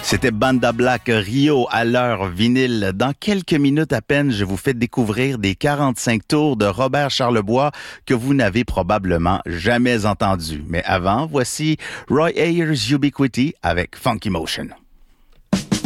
C'était Banda Black Rio à l'heure vinyle. Dans quelques minutes à peine, je vous fais découvrir des 45 tours de Robert Charlebois que vous n'avez probablement jamais entendus. Mais avant, voici Roy Ayers Ubiquity avec Funky Motion.